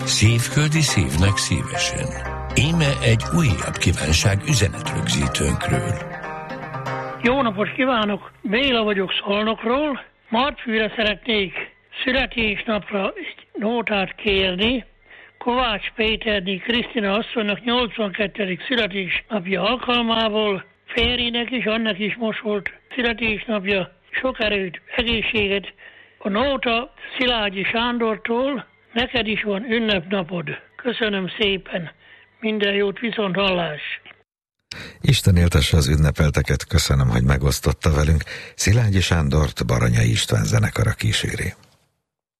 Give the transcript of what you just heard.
Szívföldi szívnek szívesen. Íme egy újabb kívánság üzenetrögzítőnkről. Jó napot kívánok! Béla vagyok Szolnokról. Martfűre szeretnék születésnapra egy nótát kérni. Kovács Péterné Krisztina asszonynak 82. születésnapja alkalmából, férjének is, annak is most volt születésnapja. Sok erőt, egészséget. A nóta Szilágyi Sándortól, neked is van ünnepnapod. Köszönöm szépen, minden jót, viszont hallás. Isten éltesse az ünnepelteket, köszönöm, hogy megosztotta velünk. Szilágyi Sándort Baranyai István zenekara kíséri.